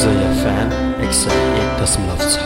Joy FM 101.6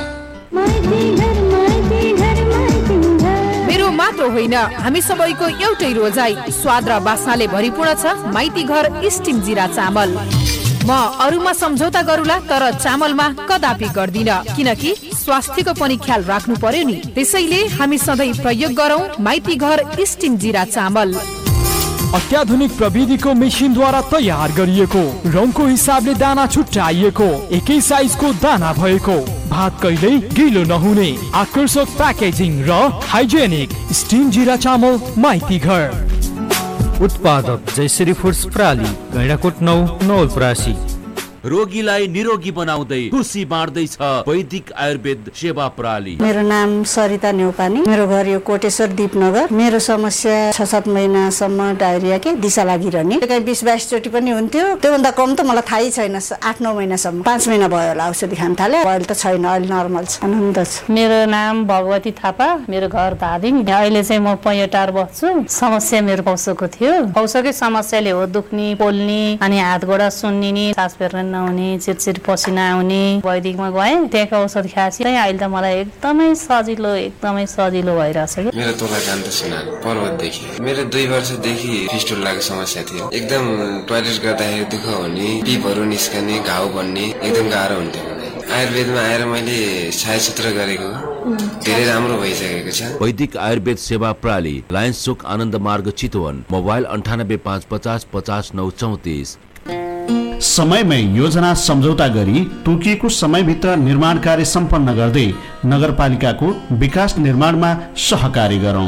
मेरो मात्र होइन, हामी सबैको एउटै रोजाइ स्वाद र बास्नाले भरिपूर्ण छ माइती घर स्टिम जिरा चामल। म अरूमा सम्झौता गरूला तर चामलमा कदापि गर्दिन, किनकि स्वास्थ्यको पनि ख्याल राख्नु पर्यो नि। त्यसैले हामी सधैँ प्रयोग गरौँ माइती घर स्टिम जिरा चामल। अत्याधुनिक प्रविधिको मेसिनद्वारा तयार गरिएको, रङको हिसाबले दाना छुट्याइएको, एकै साइजको दाना भएको, भात कहिल्यै गिलो नहुने, आकर्षक प्याकेजिङ र हाइजेनिक स्टिम जिरा चामल माइती घर। उत्पादक जयश्री फुड्स प्राली, गैंडाकोट 9 नवलपरासी। रोगीलाई निरोगी बनाउँदै खुसी बाँड्दैछ वैदिक आयुर्वेद सेवा प्रणाली। मेरो नाम सरिता न्यौपानी, मेरो घर यो कोटेश्वर दीपनगर। मेरो समस्या 6-7 महिनासम्म डायरिया के दिशा लागिरहने, कहीँ 20-22 चोटि पनि हुन्थ्यो। त्योभन्दा कम त मलाई थाहै छैन। 8-9 महिनासम्म, 5 महिना भयो होला औषधि खान थाले। अहिले त छैन, अहिले नर्मल छ, आनन्द छ। मेरो नाम भगवती थापा, मेरो घर धादिङ। अहिले चाहिँ म पैटार बस्छु। समस्या मेरो पौसोको थियो। पौसोकै समस्याले हो दुख्ने, पोल्ने, अनि हात गोडा सुन्निने, सास फेर्न नहुने, चिरचिर पसिना आउने। वैदिकमा गएँ, त्यहाँको औषध खाएपछि अहिले त मलाई एकदमै सजिलो भइरहेछ। मेरो तोला जान्त सिना पर्वतदेखि मेरो 2 वर्षदेखि फिस्टुलाको समस्या थियो। एकदम टोयलेट गर्दाखेरि दुःख हुने, पिपहरू निस्कने, घाउ बन्ने, एकदम गाह्रो हुन्थ्यो। आयुर्वेदमा आएर मैले छायाचित्र गरेको धेरै राम्रो भइसकेको छ। वैदिक आयुर्वेद सेवा प्रणाली, लायन्स चोक आनन्द मार्ग चितवन। मोबाइल 985550 50 934। समयमै योजना सम्झौता गरी तोकिएको समयभित्र निर्माण कार्य सम्पन्न गर्दै नगरपालिकाको विकास निर्माणमा सहकारी गरौँ।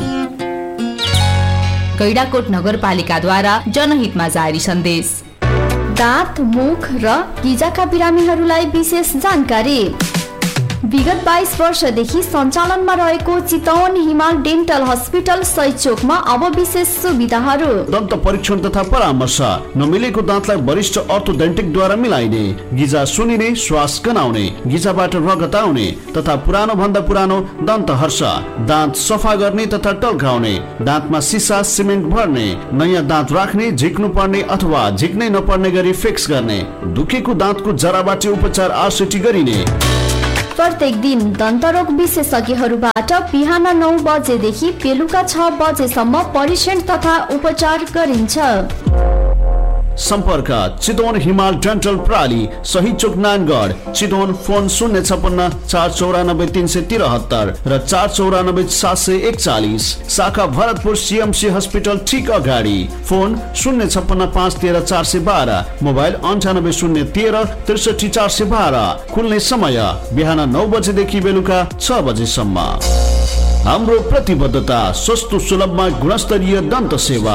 गैंडाकोट नगरपालिकाद्वारा जनहितमा जारी सन्देश। दाँत, मुख र गिजाका बिरामीहरूलाई विशेष जानकारी। विगत 22 वर्षदेखि सञ्चालनमा रहेको चितवन हिमाल डेन्टल हस्पिटल सही चोकमा अब विशेष सुविधाहरू। दन्त परीक्षण तथा परामर्श, नमिलेको दाँतलाई वरिष्ठ अर्थोडेन्टिकद्वारा मिलाइने, गिजा सुनिने, श्वास गनाउने, गिजाबाट रगत आउने तथा पुरानो भन्दा पुरानो दन्त हर्ष, दाँत सफा गर्ने तथा टल्काउने, दाँतमा सिसा सिमेन्ट भर्ने, नयाँ दाँत राख्ने, झिक्नु पर्ने अथवा झिक्नै नपर्ने गरी फिक्स गर्ने, दुखेको दाँतको जराबाट उपचार आरसिटी गरिने। प्रत्येक दिन दन्तरोग विशेषज्ञहरूबाट बिहान 9 बजेदेखि बेलुका 6 बजेसम्म परीक्षण तथा उपचार गरिन्छ। सम्पर्क चितवन हिमाल डेन्टल प्रणाली, सही चोक नानगढ, चितवन। फोन 056 494 373 र 494 741। शाखा भरतपुर CMC हस्पिटल ठीक अगाडि। फोन 056 513 412। मोबाइल 98 013 63 412। खुल्ने समय बिहान 9 बजेदेखि बेलुका 6 बजेसम्म। हाम्रो प्रतिबद्धता सस्तो सुलभमा गुणस्तरीय दन्त सेवा।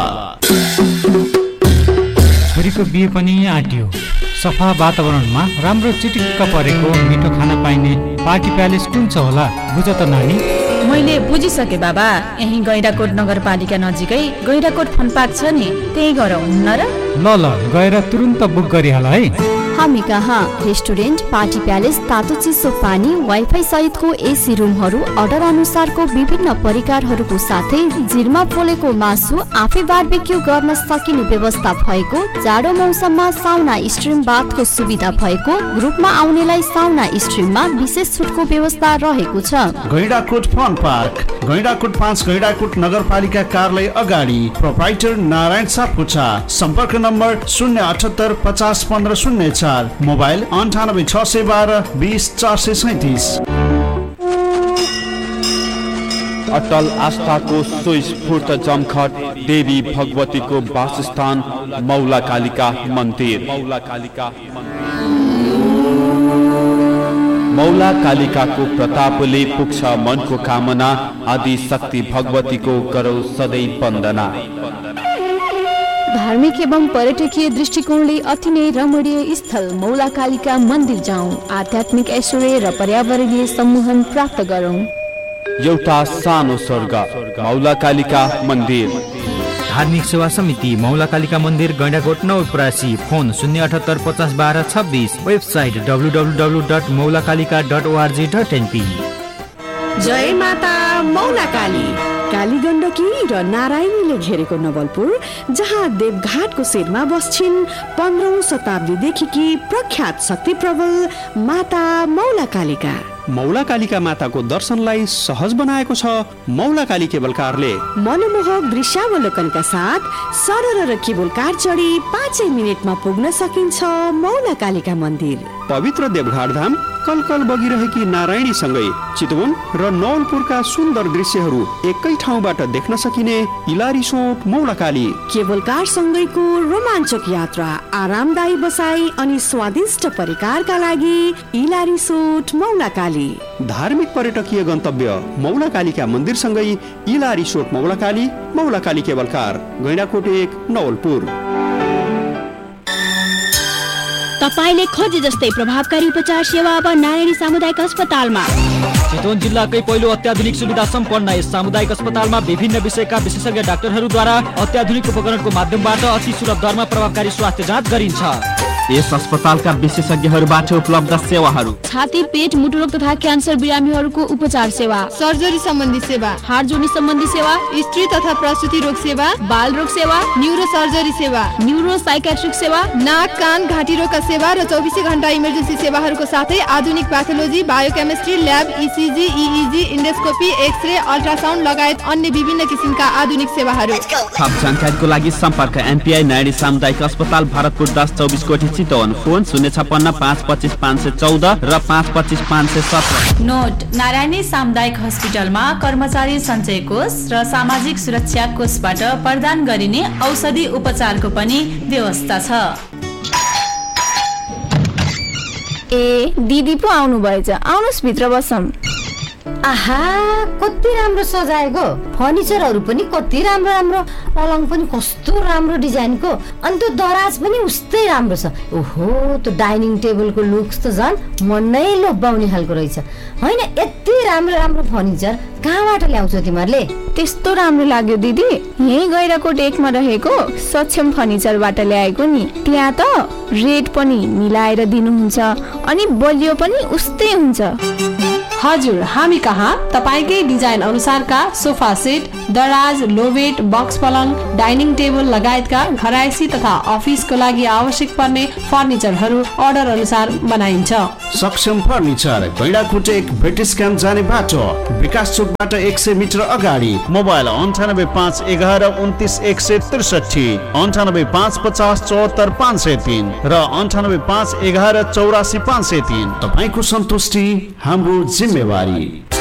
छोरीको बिहे पनि आँट्यो। सफा वातावरणमा राम्रो चिटिक्क परेको मिठो खाना पाइने पार्टी प्यालेस कुन छ होला, बुझ त नानी? मैले बुझिसके बाबा। यही गैंडाकोट नगरपालिका नजिकै गैंडाकोट फन पार्क छ नि, त्यही गरौँ न र? ल गएर तुरुन्त बुक गरिहाल है। हामी कहाँ रेस्टुरेन्ट, पार्टी प्यालेस, तातो चिसो पानी, वाइफाई सहितको एसी रुमहरू, अर्डर अनुसारको विभिन्न परिकारहरूको साथै जिरमा पोलेको मासु, आफै बारबेक्यू गर्न सकिने व्यवस्था भएको, जाडो मौसममा साउना स्ट्रिम बाथको सुविधा भएको, ग्रुपमा आउनेलाई साउना स्ट्रिममा विशेष छुटको व्यवस्था रहेको छ। गैंडाकोट फन पार्क, गैंडाकोट 5, गैंडाकोट नगरपालिका कार्यालय अगाडि। प्रोप्राइटर नारायण सापकोटा। सम्पर्क नम्बर 078 50 15 04। मोबाइल 98 612 20 437। अटल आस्थाको सुस्फूर्त जमखट देवी भगवतीको वासस्थान मौला कालिका मन्दिर। मौला कालिकाको प्रतापले पुग्छ मनको कामना, आदि शक्ति भगवतीको गरौ सधैँ वन्दना। धार्मिक एवं पर्यटकीय दृष्टिकोणले अति नै रमणीय स्थल मौला कालिका मन्दिर जाउँ। आध्यात्मिक ऐश्वर्य र पर्यावरणीय सम्मोहन प्राप्त गरौँ। एउटा सानो स्वर्ग मौला कालिका मन्दिर। धार्मिक सेवा समिति मौला कालिका मन्दिर, Gaindakot Nawalparasi. Phone 078 50 12 26। Website www.maulakalika.org.np। जय माता मौला काली। कालीगण्डकी र नारायणीले घेरेको नवलपुर, जहाँ देवघाटको शिरमा बस्छिन् 15औं शताब्दीदेखि प्रख्यात शक्ति प्रबल माता मौला कालिका। मौला कालिका माताको दर्शनलाई सहज बनाएको छ मौला काली केबल कारले। मनमोहक दृश्यावलोकनका साथ सरर र केबल कार चढी 5 मिनेटमा पुग्न सकिन्छ मौला कालिका मन्दिर। पवित्र देवघाट धाम कलकल बगिरहेकी नारायणी सँगै चितवन र नवलपुरका सुन्दर दृश्यहरू एकै ठाउँबाट देख्न सकिने इलारिसोट मौला काली। केबल कार सँगैको रोमाञ्चक यात्रा, आरामदायी बसाई अनि स्वादिष्ट परिकारका लागि इलारिसोट मौला काली। धार्मिक पर्यटकीय गन्तव्य मौला कालिका मन्दिर सँगै इलारिसोट मौला काली केबल कार, गैंडाकोट 1 नवलपुर। तपाईले खोजे जस्तै प्रभावकारी उपचार सेवा अब नारायणी सामुदायिक अस्पतालमा। चितवन जिल्लाकै पहिलो अत्याधुनिक सुविधा सम्पन्न यस सामुदायिक अस्पतालमा विभिन्न विषयका विशेषज्ञ डाक्टरहरूद्वारा अत्याधुनिक उपकरणको माध्यमबाट अति सुलभ दरमा प्रभावकारी स्वास्थ्य जाँच गरिन्छ। यस अस्पतालका विशेषज्ञहरूबाट उपलब्ध सेवाहरू: छाती, पेट, मुटुरोग तथा क्यान्सर बिरामीहरूको उपचार सेवा, सर्जरी सम्बन्धी सेवा, हाड जोड्ने सम्बन्धी सेवा, स्त्री तथा प्रसुति रोग सेवा, बाल रोग सेवा, न्यूरो सर्जरी सेवा, न्यूरो साइकेट्रिक सेवा, नाक, कान, घाँटी रोगका सेवा र 24 घण्टा इमर्जेन्सी सेवाहरूको साथै आधुनिक pathology, biochemistry lab, ECG, इइजी, endoscopy, x-ray, ultrasound लगायत अन्य विभिन्न किसिमका आधुनिक सेवाहरू। थप जानकारीको लागि सम्पर्क एमपीआई नारायणी सामुदायिक अस्पताल, भरतपुर 1024 कोठी चितवन। फोन 056 525 514 र 525 517। नोट: नारायणी सामुदायिक हस्पिटलमा कर्मचारी सञ्चय कोष र सामाजिक सुरक्षा कोषबाट प्रदान गरिने औषधि उपचारको पनि व्यवस्था छ। ए दिदी पो आउनु भएछ, आउनुस् भित्र बसौँ। आहा, कति राम्रो सजाएको, फर्निचरहरू पनि कति राम्रो राम्रो, पलङ पनि कस्तो राम्रो डिजाइनको, अनि त्यो दराज पनि उस्तै राम्रो छ। ओहो, त्यो डाइनिङ टेबलको लुक्स त झन् मन नै लोभ्याउने खालको रहेछ। होइन, यति राम्रो राम्रो फर्निचर कहाँबाट ल्याउँछौ तिमीहरूले? त्यस्तो राम्रो लाग्यो दिदी, यही गैंडाकोट 1 मा रहेको सक्षम फर्निचरबाट ल्याएको नि। त्यहाँ त रेट पनि मिलाएर दिनुहुन्छ अनि बलियो पनि उस्तै हुन्छ। हजुर, हामी कहाँ तपाईकै डिजाइन अनुसारका सोफा सेट, दराज, लोबेट, बक्स पलङ, डाइनिङ टेबल लगायतका घरायसी तथा अफिसको लागि आवश्यक पर्ने फर्निचरहरू अर्डर अनुसार बनाइन्छ। सक्षम फर्निचर, गैंडाकोट 1 ब्रिटिश क्याम्प जाने बाटो, विकास चोकबाट 100 मिटर अगाडि। मोबाइल 98 511 29 163, 98 550 74 503 र 98 511 84 503। तपाईको सन्तुष्टि हाम्रो जिम्मेवारी।